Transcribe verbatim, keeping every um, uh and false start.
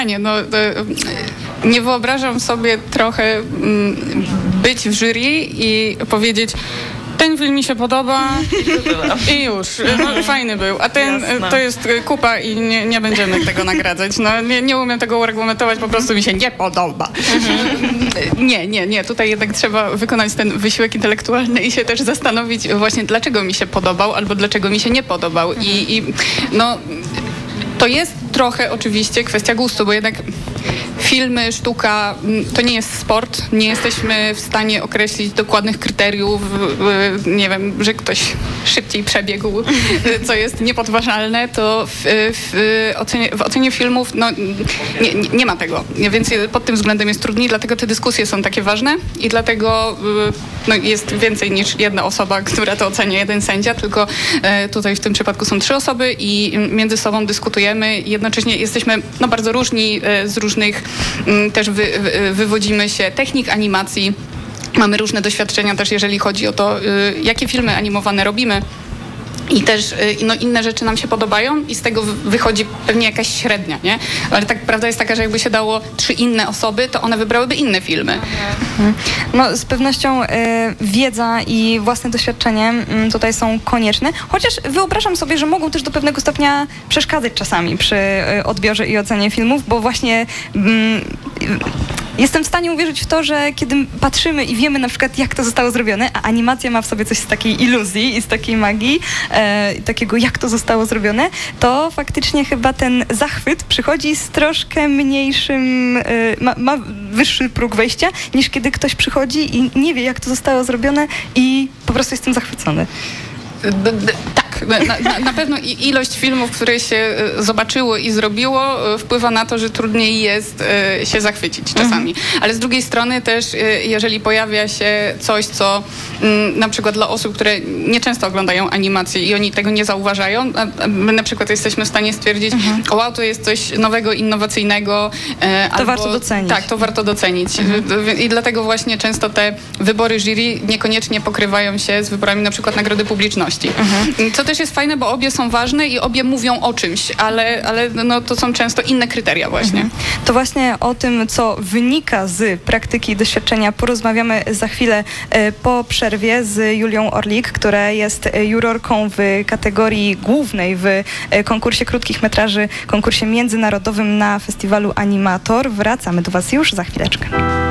Nie, no, nie wyobrażam sobie trochę mm, być w jury i powiedzieć, ten film mi się podoba i już, no, fajny był, a ten Jasne. to jest kupa i nie, nie będziemy tego nagradzać. No, nie, nie umiem tego uargumentować, po prostu mi się nie podoba. Mhm. Nie, nie, nie, tutaj jednak trzeba wykonać ten wysiłek intelektualny i się też zastanowić właśnie, dlaczego mi się podobał albo dlaczego mi się nie podobał. Mhm. I, i no... To jest trochę oczywiście kwestia gustu, bo jednak filmy, sztuka to nie jest sport. Nie jesteśmy w stanie określić dokładnych kryteriów, nie wiem, że ktoś szybciej przebiegł, co jest niepodważalne, to w, w, ocenie, w ocenie filmów no, nie, nie ma tego. Więc pod tym względem jest trudniej, dlatego te dyskusje są takie ważne i dlatego no, jest więcej niż jedna osoba, która to ocenia, jeden sędzia, tylko tutaj w tym przypadku są trzy osoby i między sobą dyskutujemy. Jednocześnie jesteśmy no, bardzo różni, z różnych też wy, wy, wywodzimy się technik animacji. Mamy różne doświadczenia też, jeżeli chodzi o to, jakie filmy animowane robimy. I też no, inne rzeczy nam się podobają i z tego wychodzi pewnie jakaś średnia, nie? Ale tak prawda jest taka, że jakby się dało trzy inne osoby, to one wybrałyby inne filmy. Mhm. No z pewnością y, wiedza i własne doświadczenie y, tutaj są konieczne, chociaż wyobrażam sobie, że mogą też do pewnego stopnia przeszkadzać czasami przy y, odbiorze i ocenie filmów, bo właśnie y, y, jestem w stanie uwierzyć w to, że kiedy patrzymy i wiemy na przykład, jak to zostało zrobione, a animacja ma w sobie coś z takiej iluzji i z takiej magii, e, takiego jak to zostało zrobione, to faktycznie chyba ten zachwyt przychodzi z troszkę mniejszym, e, ma, ma wyższy próg wejścia, niż kiedy ktoś przychodzi i nie wie, jak to zostało zrobione i po prostu jest tym zachwycony. D- d- tak, na, na, na pewno ilość filmów, które się zobaczyło i zrobiło, wpływa na to, że trudniej jest e, się zachwycić czasami. Mhm. Ale z drugiej strony też, e, jeżeli pojawia się coś, co m, na przykład dla osób, które nieczęsto oglądają animacje i oni tego nie zauważają, a, a my na przykład jesteśmy w stanie stwierdzić, mhm. o wow, to jest coś nowego, innowacyjnego. E, to albo, warto docenić. Tak, to warto docenić. Mhm. I dlatego właśnie często te wybory jury niekoniecznie pokrywają się z wyborami na przykład nagrody publiczności. Mhm. Co też jest fajne, bo obie są ważne i obie mówią o czymś, ale, ale no, to są często inne kryteria właśnie. Mhm. To właśnie o tym, co wynika z praktyki i doświadczenia, porozmawiamy za chwilę e, po przerwie z Julią Orlik, która jest jurorką w kategorii głównej w e, konkursie krótkich metraży, konkursie międzynarodowym na festiwalu Animator. Wracamy do Was już za chwileczkę.